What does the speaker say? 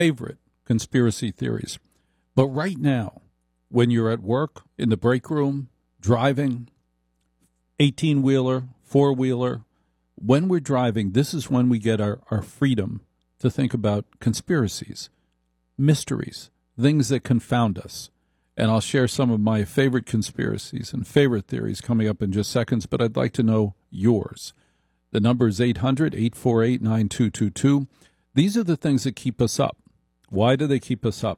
favorite conspiracy theories. But right now, when you're at work, in the break room, driving, 18-wheeler, four-wheeler, when we're driving, this is when we get our freedom to think about conspiracies, mysteries, things that confound us. And I'll share some of my favorite conspiracies and favorite theories coming up in just seconds, but I'd like to know yours. The number is 800-848-9222. These are the things that keep us up. Why do they keep us up?